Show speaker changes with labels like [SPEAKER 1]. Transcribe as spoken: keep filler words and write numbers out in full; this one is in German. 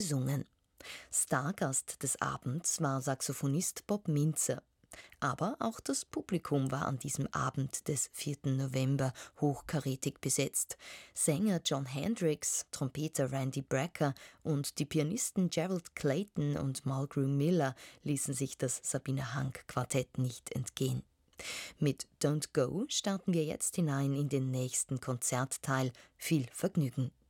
[SPEAKER 1] gesungen. Stargast des Abends war Saxophonist Bob Mintzer. Aber auch das Publikum war an diesem Abend des vierten November hochkarätig besetzt. Sänger John Hendricks, Trompeter Randy Brecker und die Pianisten Gerald Clayton und Mulgrew Miller ließen sich das Sabina Hank Quartett nicht entgehen. Mit Don't Go starten wir jetzt hinein in den nächsten Konzertteil. Viel Vergnügen!